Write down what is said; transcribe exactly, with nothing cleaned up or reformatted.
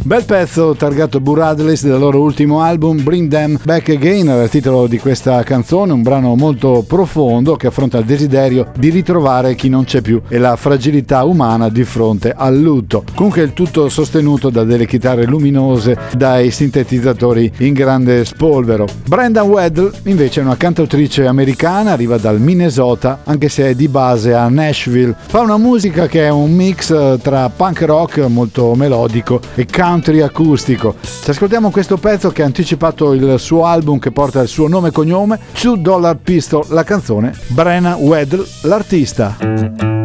Bel pezzo targato Burradleys del loro ultimo album Bring Them Back Again, era il titolo di questa canzone, un brano molto profondo che affronta il desiderio di ritrovare chi non c'è più e la fragilità umana di fronte al lutto. Comunque il tutto sostenuto da delle chitarre luminose, dai sintetizzatori in grande spolvero. Brenda Weddle invece è una cantautrice americana, arriva dal Minnesota, anche se è di base a Nashville. Fa una musica che è un mix tra punk rock molto melodico e country acustico. Ci ascoltiamo questo pezzo che ha anticipato il suo album che porta il suo nome e cognome, Two Dollar Pistol, la canzone, Brenna Weddle, l'artista.